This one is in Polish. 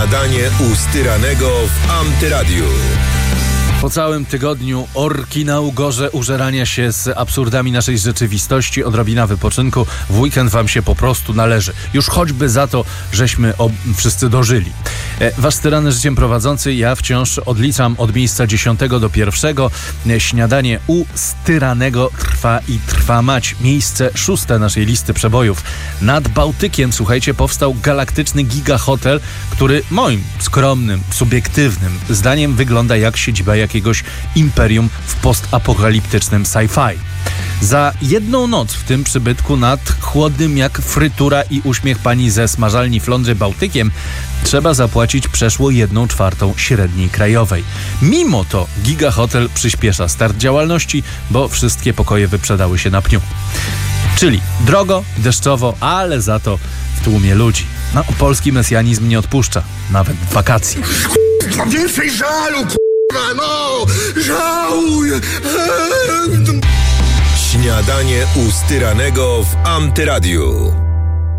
Śniadanie u Styranego w Antyradiu. Po całym tygodniu orki na ugorze użerania się z absurdami naszej rzeczywistości, odrobina wypoczynku w weekend wam się po prostu należy. Już choćby za to, żeśmy wszyscy dożyli. Wasz styrany życiem prowadzący, ja wciąż odliczam od miejsca 10 do 1. Śniadanie u Styranego trwa i trwa mać. Miejsce 6 naszej listy przebojów. Nad Bałtykiem, słuchajcie, powstał galaktyczny gigahotel, który moim skromnym, subiektywnym zdaniem wygląda jak siedziba jakiegoś imperium w postapokaliptycznym sci-fi. Za jedną noc w tym przybytku nad chłodnym jak frytura i uśmiech pani ze smażalni w Lądzie Bałtykiem trzeba zapłacić przeszło 1/4 średniej krajowej. Mimo to gigahotel przyspiesza start działalności, bo wszystkie pokoje wyprzedały się na pniu. Czyli drogo, deszczowo, ale za to w tłumie ludzi. No, polski mesjanizm nie odpuszcza, nawet w wakacje. Więcej żalu, no! Żałuj! Śniadanie u Styranego w Antyradiu.